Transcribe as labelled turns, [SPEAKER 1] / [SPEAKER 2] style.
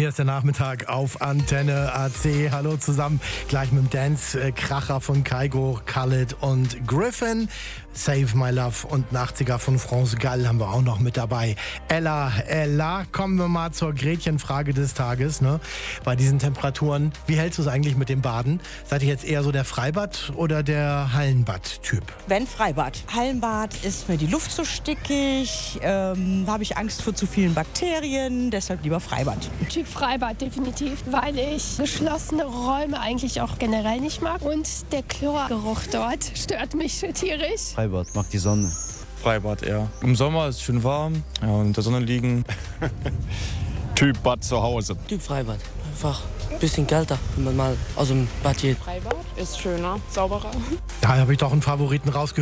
[SPEAKER 1] Hier ist der Nachmittag auf Antenne AC. Hallo zusammen, gleich mit dem Dance-Kracher von Kygo, Khaled und Griffin. Save My Love und 80er von France Gall haben wir auch noch mit dabei. Ella, kommen wir mal zur Gretchenfrage des Tages. Ne? Bei diesen Temperaturen, wie hältst du es eigentlich mit dem Baden? Seid ihr jetzt eher so der Freibad- oder der Hallenbad-Typ?
[SPEAKER 2] Wenn Freibad. Hallenbad ist mir die Luft zu stickig, da habe ich Angst vor zu vielen Bakterien, deshalb lieber Freibad.
[SPEAKER 3] Typ Freibad definitiv, weil ich geschlossene Räume eigentlich auch generell nicht mag und der Chlorgeruch dort stört mich tierisch.
[SPEAKER 4] Freibad, mag die Sonne.
[SPEAKER 5] Freibad eher. Im Sommer ist es schön warm, ja, und in der Sonne liegen.
[SPEAKER 6] Typ Bad zu Hause.
[SPEAKER 7] Typ Freibad. Einfach ein bisschen kälter, wenn man mal aus dem Bad geht.
[SPEAKER 8] Freibad ist schöner, sauberer.
[SPEAKER 1] Da habe ich doch einen Favoriten rausgehört.